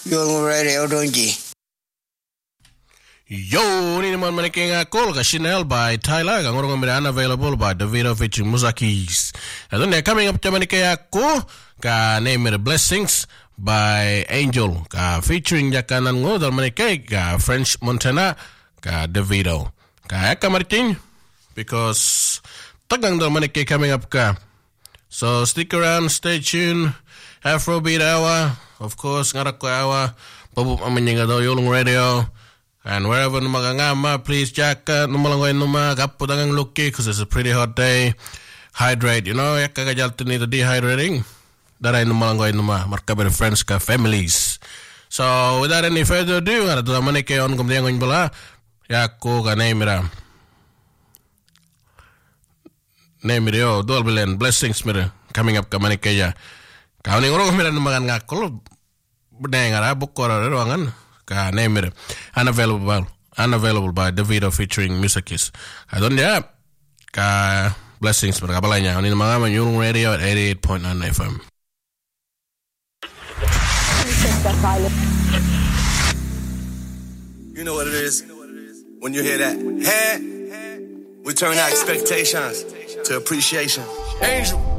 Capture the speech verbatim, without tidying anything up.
Yung radio donji. Yo, ni naman maniking akol ka Chanel by Tyler. Ang urong amira unavailable by Davido featuring Musakis. And then coming up to maniking ako ka name it Blessings by Angel ka featuring jakanan ngo dal maniking ka French Montana ka Davido. Ka ka Martin because tagang dal maniking coming up ka. So stick around, stay tuned. Afrobeat hour, of course, ngarak ko hour. Pabup amanyang daw yung radio. And wherever numagangama, please jacket, numalangoy numa, gapo dangang luki, because it's a pretty hot day. Hydrate, you know, yakagajal to need the dehydrating. Daray numalangoy numa, markaber friends ka families. So, without any further ado, nga nato naman ikaw on kumdiyangon bala, yako ka naimira. Naimira yo, dual bilen, blessings mira, coming up ka manikaya. Kauning urong mira numagan nga kulo, budaya nga ra, bukora ruangan. Ka name it unavailable unavailable by Davido featuring Musakis. Adon dia ka blessings berkabalanya on mga Manyurong Radio at eighty-eight point nine F M. You know what it is when you hear that. Hey, we turn our expectations to appreciation. Angel.